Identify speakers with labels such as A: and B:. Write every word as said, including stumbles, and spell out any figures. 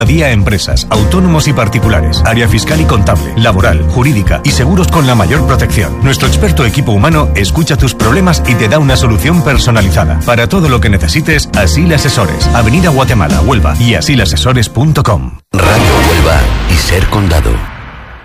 A: Día empresas, autónomos y particulares, área fiscal y contable, laboral, jurídica y seguros con la mayor protección. Nuestro experto equipo humano escucha tus problemas y te da una solución personalizada. Para todo lo que necesites, Asil Asesores, Avenida Guatemala, Huelva y asil asesores punto com.
B: Radio Huelva y Ser Condado.